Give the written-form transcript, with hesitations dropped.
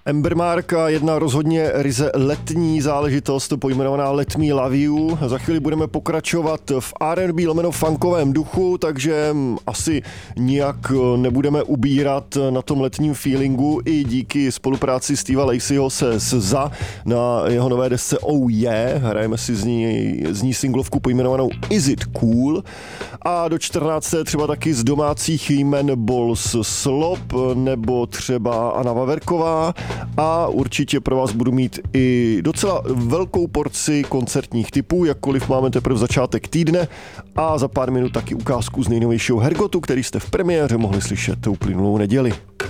Embermark a jedna rozhodně ryze letní záležitost pojmenovaná Let Me Love You. Za chvíli budeme pokračovat v R&B lomeno funkovém duchu, takže asi nijak nebudeme ubírat na tom letním feelingu i díky spolupráci Steva Lacyho se SZA na jeho nové desce Oh Yeah. Hrajeme si z ní singlovku pojmenovanou Is It Cool a do 14. třeba taky z domácích jmen Bols Slop nebo třeba Anna Vaverková. A určitě pro vás budu mít i docela velkou porci koncertních typů, jakkoliv máme teprve začátek týdne a za pár minut taky ukázku z nejnovějšího Hergotu, který jste v premiéře mohli slyšet uplynulou neděli.